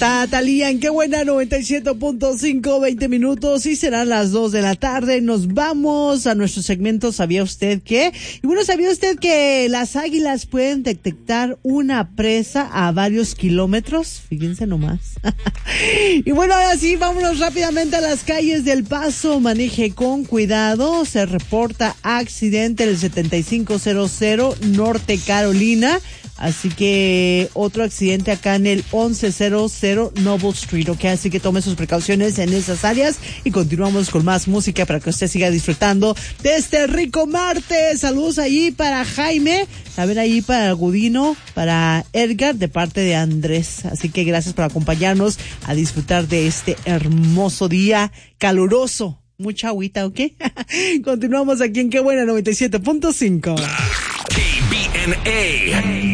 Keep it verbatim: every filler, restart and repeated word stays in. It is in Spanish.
está Thalía en Qué Buena noventa y siete punto cinco, veinte minutos y serán las dos de la tarde. Nos vamos a nuestro segmento ¿Sabía usted qué? Y bueno, ¿sabía usted que las águilas pueden detectar una presa a varios kilómetros? Fíjense nomás. Y bueno, ahora sí, vámonos rápidamente a las calles del Paso. Maneje con cuidado. Se reporta accidente en el setenta y cinco cero cero Norte Carolina. Así que otro accidente acá en el once cero cero Noble Street, ¿ok? Así que tome sus precauciones en esas áreas y continuamos con más música para que usted siga disfrutando de este rico martes. Saludos ahí para Jaime, también ahí para Gudino, para Edgar, de parte de Andrés. Así que gracias por acompañarnos a disfrutar de este hermoso día caluroso. Mucha agüita, ¿ok? Continuamos aquí en Qué Buena noventa y siete punto cinco. K B N A